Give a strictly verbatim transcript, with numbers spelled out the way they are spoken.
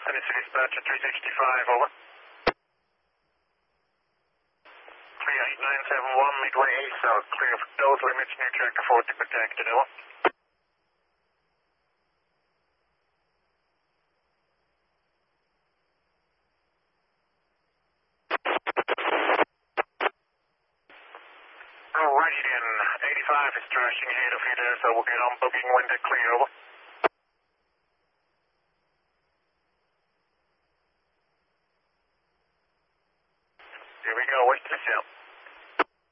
Tennessee Dispatch at three sixty-five, over. three eight nine seven one, midway east south, clear of those limits, new tracker forty protected, over. Alrighty then, eighty-five is trashing ahead of you there, so we'll get on booking when they're clear, over.